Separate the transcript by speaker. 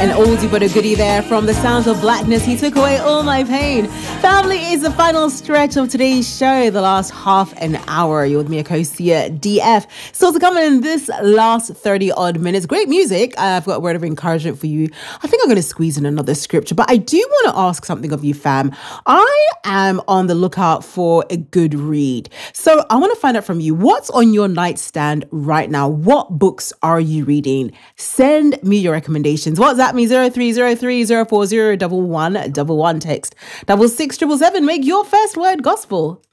Speaker 1: An oldie but a goodie there from the sounds of blackness. He took away all my pain. Family is the final stretch of today's show, the last half an hour. You're with me, Akosia DF. So to come in this last 30 odd minutes, great music. I've got a word of encouragement for you. I think I'm going to squeeze in another scripture, but I do want to ask something of you, fam. I am on the lookout for a good read. So I want to find out from you, what's on your nightstand right now? What books are you reading? Send me your recommendations. WhatsApp me 0303 040 1111. Text 66777. Make your first word gospel.